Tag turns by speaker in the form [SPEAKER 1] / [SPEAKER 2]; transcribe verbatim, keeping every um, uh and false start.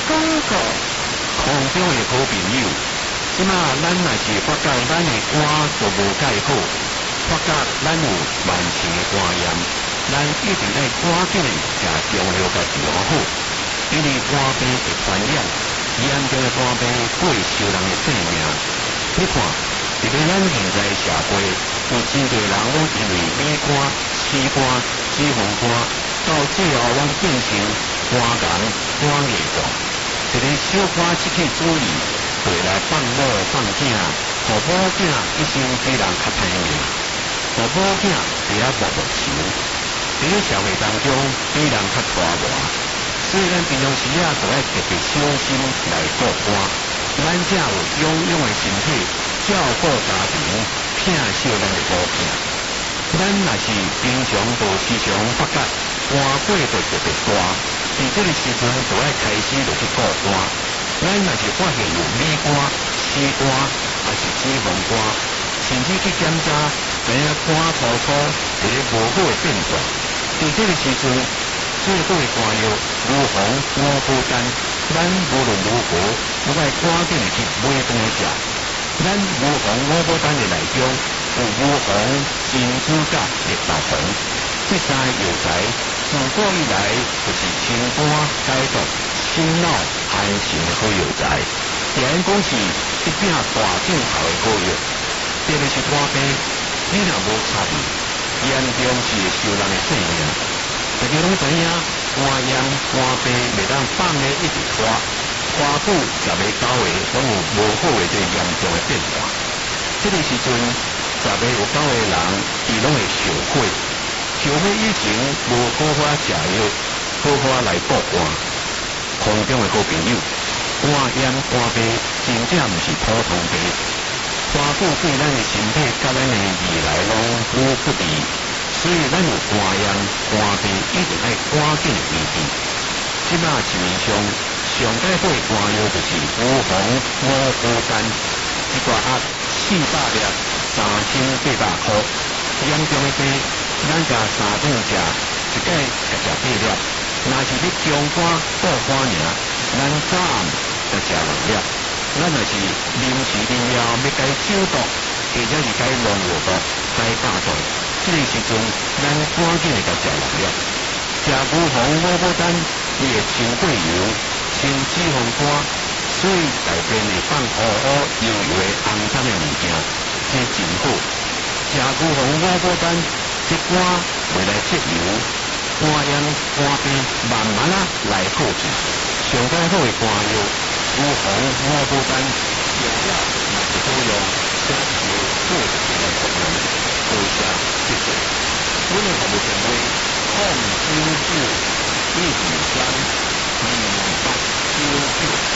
[SPEAKER 1] 广告。
[SPEAKER 2] 空中的好朋友，即马咱若是发觉咱的歌都无介好，发觉咱有慢性的肝炎，咱一定要赶紧食中药甲治疗好，因为肝病会传染，严重的肝病会受人的性命。你看，伫咧咱现在社会，有真侪人拢因为乙肝、C肝、脂肪肝，到最后拢变成肝癌、肝硬状。一个小可失去主意，回来放某放囝，互某囝一生比人较歹命，互某囝伫遐默默愁，伫咧社会当中比人较大磨。所以咱平常时啊，就要特别小心来顾肝，咱才有勇勇的身体照顾家庭，疼惜咱的某囝。咱若是平常无时常发觉肝火就特别大。伫这个时阵就要开始就去顾肝，咱若是发现有乙肝、C肝，还是脂肪肝，甚至去检查，知影肝粗粗有咧无好的变状。伫这个时阵，最好的肝药乳红五补丹，咱无论如何，都要赶紧去买顿来食。咱乳红五补丹的内中有乳红、珍珠甲绿豆红这三个药材。自古以来就是清肝解毒、心脑安神的好药材，既然讲是一柄大正头的好药，特别是肝病，你若无插意，严重是会受人的性命。大家拢知影，肝炎、肝病袂当放咧一直拖，拖久十个九个拢有无好的这严重的变化。这个时阵，十个有九个人，伊拢会受火。受火以前无好好食药，好好来顾肝。空中的好朋友，肝炎、肝病真正毋是普通病，肝久对咱的身体甲咱的未来拢有不利，所以咱有肝炎、肝病一定要赶紧医治。即马市面上上解好的肝药就是五红五补丹，一挂盒四百粒，三千八百块。严重的病，咱加三顿食，一届才食八粒。若是你中肝、顾肝尔，咱早暗才食六粒。咱若是临时临了要解酒毒，或者是解农药毒、解大毒，这个时阵咱赶紧会甲食六粒。食牛红五补丹，伊会清过油、清脂肪肝，所以内边会放乌乌油油的红色的物件，这真好。食牛红五补丹，这肝袂来积油，肝炎、肝病慢慢啊来好治。上解好的肝药，牛红五补丹，用了若是好用，则有好一个服用。多谢谢谢。阮的服务电话：空九九一二三二八九九。